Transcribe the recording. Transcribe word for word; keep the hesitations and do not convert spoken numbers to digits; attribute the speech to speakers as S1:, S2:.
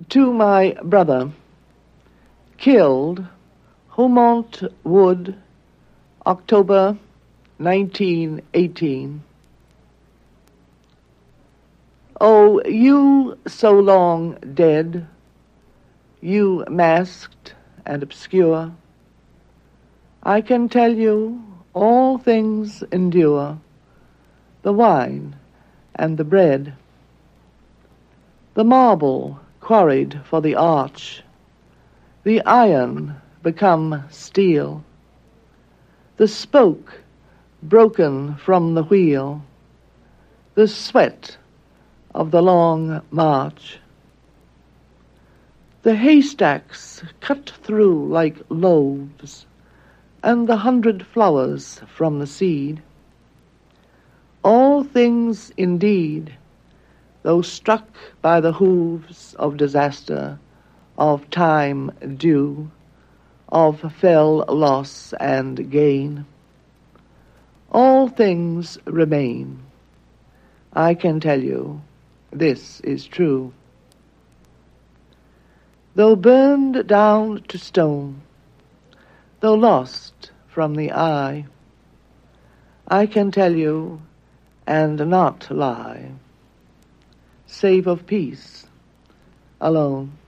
S1: To my brother, killed, Haumont Wood, October nineteen eighteen. Oh, you so long dead, you masked and obscure, I can tell you all things endure, the wine and the bread. The marble quarried for the arch, the iron become steel, the spoke broken from the wheel, the sweat of the long march. The haystacks cut through like loaves, and the hundred flowers from the seed. All things indeed, though struck by the hooves of disaster, of time due, of fell loss and gain, all things remain. I can tell you, this is true. Though burned down to stone, though lost from the eye, I can tell you, and not lie, save of peace alone.